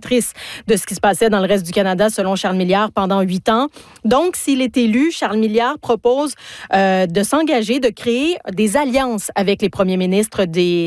observatrice de ce qui se passait dans le reste du Canada, selon Charles Milliard, pendant 8 ans. Donc, s'il est élu, Charles Milliard propose de s'engager, de créer des alliances avec les premiers ministres des